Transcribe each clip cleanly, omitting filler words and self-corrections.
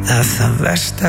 það versta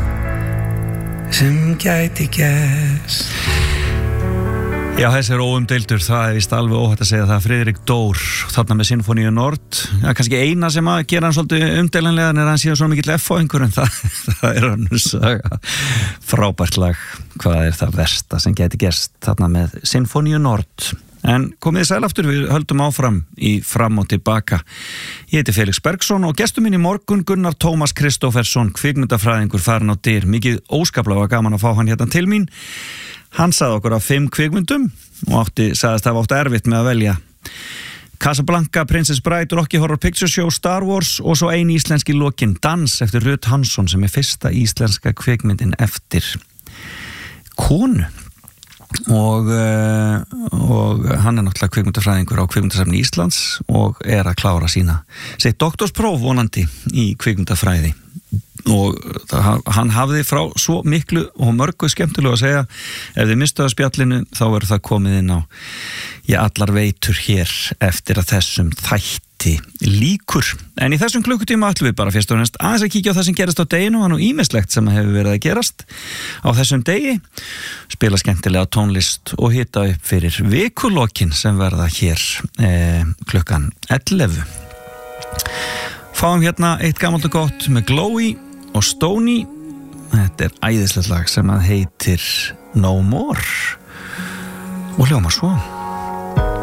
sem gæti gerst. Já, þessi óumdeildur, það víst alveg óhætt að segja það. Friðrik Dór, þarna með Sinfoníu Nord. Já, kannski eina sem að gera hann svolítið umdeilanlega en hann síðan svo mikill F-fóðingur en það hann saga. Frábært lag, hvað það versta sem gæti gerst þarna með Sinfoníu Nord. En komið sæl aftur, við höldum áfram í Fram og tilbaka. Ég heiti Felix Bergsson og gestur minn í morgun Gunnar Tómas Kristófersson, kvikmyndafræðingur farin á dyr. Mikið óskaplega gaman að fá hann hérna til mín. Hann sagði okkur af 5 kvikmyndum og sagðist hafa átt erfitt með að velja. Casablanca, Princess Bride, Rocky Horror Picture Show, Star Wars og svo ein íslenski lokin Dans eftir Ruth Hansson sem fyrsta íslenska kvikmyndin eftir konu. Og hann náttúrulega kvikmyndafræðingur á Kvikmyndasafni Íslands og að klára sitt doktorspróf vonandi í kvikmyndafræði. Og hann hafði frá svo miklu og mörgu skemmtilegu að segja ef þið mistuðu spjallinu þá verður það komið inn á allar veitur hér eftir að þessum þætti líkur. En í þessum klukkutíma ætlum við bara fyrst og næst aðeins að kíkja á það sem gerist á deginu og ýmislegt sem hefur verið að gerast á þessum degi, spila skemmtilega tónlist og hita upp fyrir vikulokin sem verða hér klukkan 11. Fáum hérna eitt gamalt og gott með Glói og Stoney. Þetta æðislegt lag sem heitir No More og hljómar svo.